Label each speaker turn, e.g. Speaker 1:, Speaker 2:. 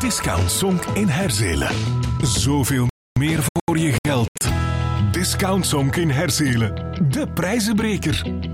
Speaker 1: Discount Sonk in Herzelen. Zoveel meer voor je geld. Discount Sonk in Herzelen. De prijzenbreker.